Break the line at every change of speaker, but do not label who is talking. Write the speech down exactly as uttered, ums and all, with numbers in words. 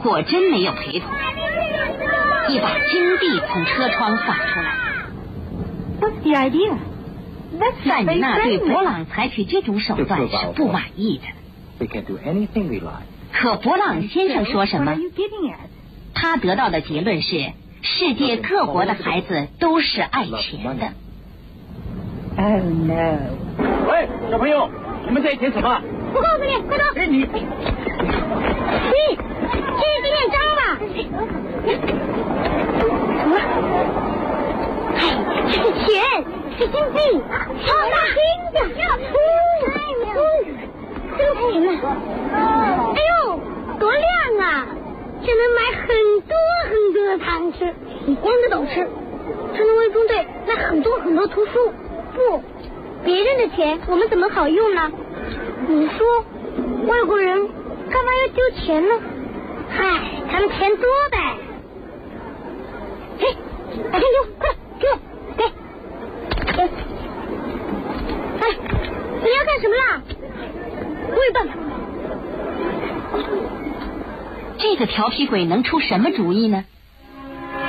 果真没有陪同。一把金币从车窗洒出来。
What's the idea?
塞米娜对勃朗采取这种手段是不满意的。
We can do anything we like.
可勃朗先生说什么
What are you getting at?
他得到的结论是，世界各国的孩子都是爱钱的。
Oh no!
喂，小朋友，你们在填什么？
我告诉你，快走！
哎，你，
咦，这是纪念章吧？什么？哎，这是钱，是金币，超大金的，嗯嗯，真钱呢！哎呦，多亮啊！这能买很多很多的糖吃，一般的都吃。这能为中队买很多很多图书。不，别人的钱我们怎么好用呢？你说，外国人干嘛要丢钱呢？嗨，他们钱多呗。嘿，把钱给我，快给我，给，给。哎，你要干什么啦？我有办法。
这个调皮鬼能出什么主意呢？